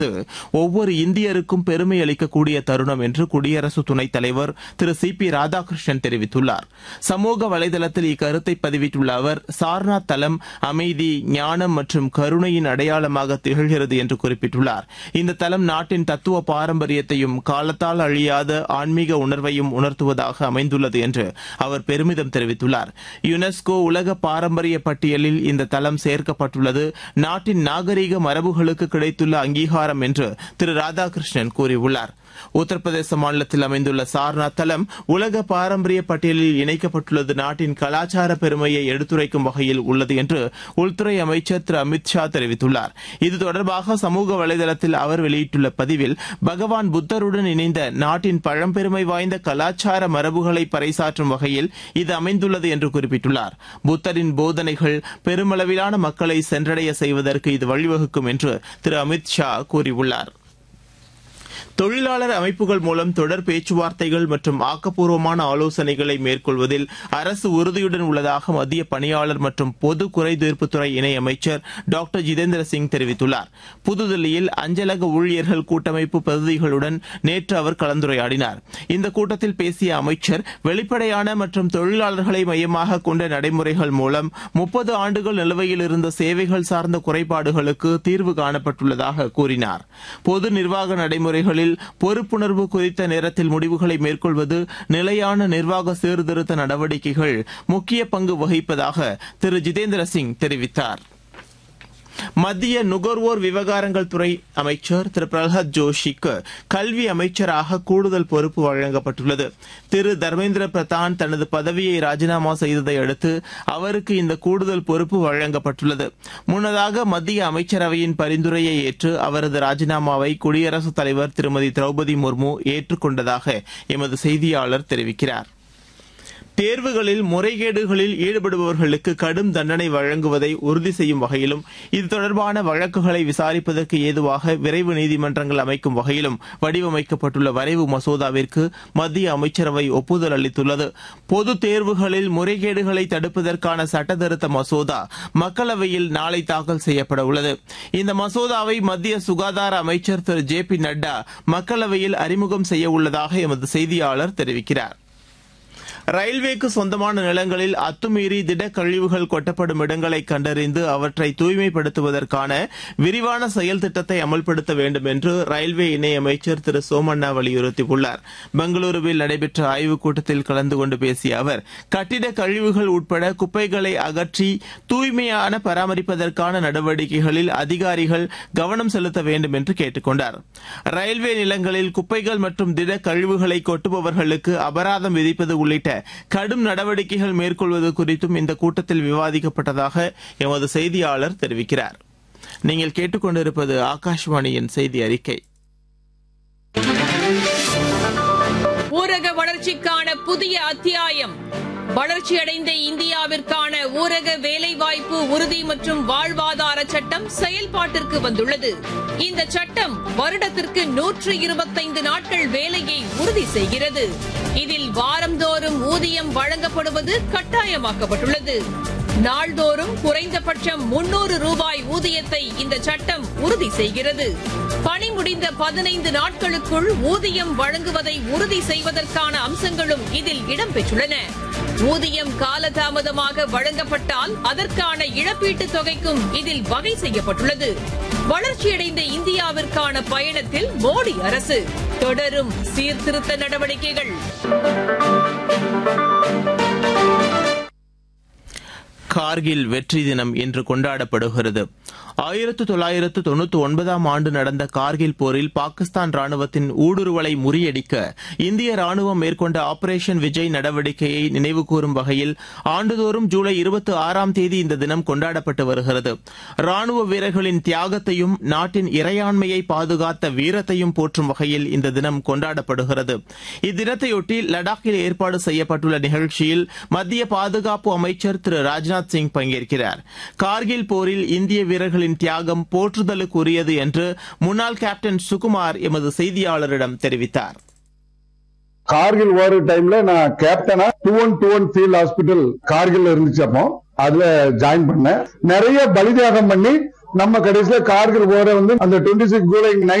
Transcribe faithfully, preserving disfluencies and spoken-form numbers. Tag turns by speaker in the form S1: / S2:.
S1: ஒவ்வொரு இந்தியருக்கும் பெருமை அளிக்கக்கூடிய தருணம் என்று குடியரசு துணைத் தலைவர் திரு சி பி ராதாகிருஷ்ணன் தெரிவித்துள்ளார். சமூக வலைதளத்தில் இக்கருத்தை பதிவிட்டுள்ள அவர், சார்நாத் தலம் அமைதி, ஞானம் மற்றும் கருணையின் அடையாளமாக திகழ்கிறது என்று குறிப்பிட்டுள்ளார். இந்த தலம் நாட்டின் தத்துவ பாரம்பரியத்தையும் காலத்தால் அழியாத ஆன்மீக உணர்வையும் உணர்த்துவதாக அமைந்துள்ளது என்று அவர் பெருமிதம் தெரிவித்துள்ளார். யுனெஸ்கோ உலக பாரம்பரிய பட்டியலில் இந்த தலம் சேர்க்கப்பட்டுள்ளது நாட்டின் நாகரீக மரபுகளுக்கு கிடைத்துள்ள அங்கீகாரம் என்று திரு ராதாகிருஷ்ணன் கூறியுள்ளார். உத்தரப்பிரதேச மாநிலத்தில் அமைந்துள்ள சார்நாத் தலம் உலக பாரம்பரிய பட்டியலில் இணைக்கப்பட்டுள்ளது நாட்டின் கலாச்சார பெருமையை எடுத்துரைக்கும் வகையில் உள்ளது என்று உள்துறை அமைச்சர் திரு அமித் ஷா தெரிவித்துள்ளார். இது தொடர்பாக சமூக வலைதளத்தில் அவர் வெளியிட்டுள்ள பதிவில், பகவான் புத்தருடன் இணைந்த நாட்டின் பழம்பெருமை வாய்ந்த கலாச்சார மரபுகளை பறைசாற்றும் வகையில் இது அமைந்துள்ளது என்று குறிப்பிட்டுள்ளார். புத்தரின் போதனைகள் பெருமளவிலான மக்களை சென்றடைய செய்வதற்கு இது வழிவகுக்கும் என்று திரு அமித் ஷா கூறியுள்ளார். தொழிலாளர் அமைப்புகள் மூலம் தொடர் பேச்சுவார்த்தைகள் மற்றும் ஆக்கப்பூர்வமான ஆலோசனைகளை மேற்கொள்வதில் அரசு உறுதியுடன் உள்ளதாக மத்திய பணியாளர் மற்றும் பொது குறைதீர்ப்புத்துறை இணையமைச்சர் டாக்டர் ஜிதேந்திர சிங் தெரிவித்துள்ளார். புதுதில்லியில் அஞ்சலக ஊழியர்கள் கூட்டமைப்பு பிரதிநிதிகளுடன் நேற்று அவர் கலந்துரையாடினார். இந்த கூட்டத்தில் பேசிய அமைச்சர், வெளிப்படையான மற்றும் தொழிலாளர்களை மையமாக கொண்ட நடைமுறைகள் மூலம் முப்பது ஆண்டுகள் நிலுவையில் இருந்த சேவைகள் சார்ந்த குறைபாடுகளுக்கு தீர்வு காணப்பட்டுள்ளதாக கூறினார். பொது நிர்வாக நடைமுறைகளில் பொறுப்புணர்வு குறித்த நேரத்தில் முடிவுகளை மேற்கொள்வது, நிலையான நிர்வாக சீர்திருத்த நடவடிக்கைகள் முக்கிய பங்கு வகிப்பதாக திரு ஜிதேந்திர சிங் தெரிவித்தார். மத்திய நுகர்வோர் விவகாரங்கள் துறை அமைச்சர் திரு பிரல்ஹாத் ஜோஷிக்கு கல்வி அமைச்சராக கூடுதல் பொறுப்பு வழங்கப்பட்டுள்ளது. திரு தர்மேந்திர பிரதான் தனது பதவியை ராஜினாமா செய்ததை அடுத்து அவருக்கு இந்த கூடுதல் பொறுப்பு வழங்கப்பட்டுள்ளது. முன்னதாக மத்திய அமைச்சரவையின் பரிந்துரையை ஏற்று அவரது ராஜினாமாவை குடியரசுத் தலைவர் திருமதி திரௌபதி முர்மு ஏற்றுக்கொண்டதாக எமது செய்தியாளர் தெரிவிக்கிறார். தேர்வுகளில் முறைகேடுகளில் ஈடுபடுபவர்களுக்கு கடும் தண்டனை வழங்குவதை உறுதி செய்யும் வகையிலும், இது தொடர்பான வழக்குகளை விசாரிப்பதற்கு ஏதுவாக விரைவு நீதிமன்றங்கள் அமைக்கும் வகையிலும் வடிவமைக்கப்பட்டுள்ள வரைவு மசோதாவிற்கு மத்திய அமைச்சரவை ஒப்புதல் அளித்துள்ளது. பொது தேர்வுகளில் முறைகேடுகளை தடுப்பதற்கான சட்டத்திருத்த மசோதா மக்களவையில் நாளை தாக்கல் செய்யப்பட உள்ளது. இந்த மசோதாவை மத்திய சுகாதார அமைச்சர் திரு ஜே பி நட்டா மக்களவையில் அறிமுகம் செய்ய உள்ளதாக எமது செய்தியாளர் தெரிவிக்கிறார். ரயில்வேக்கு சொந்தமான நிலங்களில் அத்துமீறி திடக்கழிவுகள் கொட்டப்படும் இடங்களை கண்டறிந்து அவற்றை தூய்மைப்படுத்துவதற்கான விரிவான செயல் திட்டத்தை அமல்படுத்த வேண்டும் என்று ரயில்வே இணையமைச்சர் திரு சோமண்ணா வலியுறுத்தியுள்ளார். பெங்களூருவில் நடைபெற்ற ஆய்வுக் கூட்டத்தில் கலந்து கொண்டு பேசிய அவர், கட்டிட கழிவுகள் உட்பட குப்பைகளை அகற்றி தூய்மையான பராமரிப்பதற்கான நடவடிக்கைகளில் அதிகாரிகள் கவனம் செலுத்த வேண்டும் என்று கேட்டுக் கொண்டார். ரயில்வே நிலங்களில் குப்பைகள் மற்றும் திட கழிவுகளை கொட்டுபவர்களுக்கு அபராதம் விதிப்பது உள்ளிட்ட கடும் நடவடிக்கைகள் மேற்கொள்வது குறித்தும் இந்த கூட்டத்தில் விவாதிக்கப்பட்டதாக எமது செய்தியாளர் தெரிவிக்கிறார். நீங்கள் கேட்டுக்கொண்டிருப்பது ஆகாஷ்வாணியின் செய்தி அறிக்கை.
S2: ஊரக வளர்ச்சிக்கான புதிய அத்தியாயம். வளர்ச்சியடைந்த இந்தியாவிற்கான ஊரக வேலைவாய்ப்பு உறுதி மற்றும் வாழ்வாதார சட்டம் செயல்பாட்டிற்கு வந்துள்ளது. இந்த சட்டம் வருடத்திற்கு நூற்று இருபத்தைந்து நாட்கள் வேலையை உறுதி செய்கிறது. இதில் வாரந்தோறும் ஊதியம் வழங்கப்படுவது கட்டாயமாக்கப்பட்டுள்ளது. நாள்தோறும் குறைந்தபட்சம் முன்னூறு ரூபாய் ஊதியத்தை இந்த சட்டம் உறுதி செய்கிறது. பணி முடிந்த பதினைந்து நாட்களுக்குள் ஊதியம் வழங்குவதை உறுதி செய்வதற்கான அம்சங்களும் இதில் இடம்பெற்றுள்ளன. ஊதியம் காலதாமதமாக வழங்கப்பட்டால் அதற்கான இழப்பீட்டுத் தொகைக்கும் இதில் வகை செய்யப்பட்டுள்ளது. வளர்ச்சியடைந்த இந்தியாவிற்கான பயணத்தில் மோடி அரசு தொடரும் சீர்திருத்த நடவடிக்கைகள்.
S1: கார்கில் வெற்றி தினம் இன்று கொண்டாடப்படுகிறது. ஆயிரத்து தொள்ளாயிரத்து தொன்னூத்தி ஒன்பதாம் ஆண்டு நடந்த கார்கில் போரில் பாகிஸ்தான் ராணுவத்தின் ஊடுருவலை முறியடிக்க இந்திய ராணுவம் மேற்கொண்ட ஆபரேஷன் விஜய் நடவடிக்கையை நினைவுகூரும் வகையில் ஆண்டுதோறும் ஜூலை இருபத்தி ஆறாம் தேதி இந்த தினம் கொண்டாடப்பட்டு வருகிறது. ராணுவ வீரர்களின் தியாகத்தையும் நாட்டின் இறையாண்மையை பாதுகாத்த வீரத்தையும் போற்றும் வகையில் இந்த தினம் கொண்டாடப்படுகிறது. இத்தினத்தையொட்டி லடாக்கில் ஏற்பாடு செய்யப்பட்டுள்ள நிகழ்ச்சியில் மத்திய பாதுகாப்பு அமைச்சர் திரு ராஜ்நாத் சிங் பங்கேற்கிறார். கார்கில் போரில் இந்திய வீரர்களின் தியாகம் போற்றுதலுக்குரியது என்று முன்னாள் கேப்டன் சுகுமார் எமது செய்தியாளரிடம் தெரிவித்தார்.
S3: கார்கில் வார் டைம்ல நான் கேப்டனா two one two one field hospital Kargil இருந்துச்சு. அப்போ அதுல ஜாயின் பண்ணேன். நிறைய பலிதியாகம் பண்ணி நம்ம கடைசியில கார்கில் போற வந்து அந்த டுவெண்ட்டி சிக்ஸ் ஜூலை